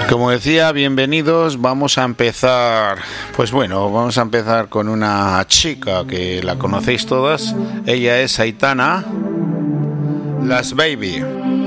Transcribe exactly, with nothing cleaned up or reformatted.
Como decía, bienvenidos. Vamos a empezar, pues bueno, vamos a empezar con una chica que la conocéis todas. Ella es Aitana, Las Baby.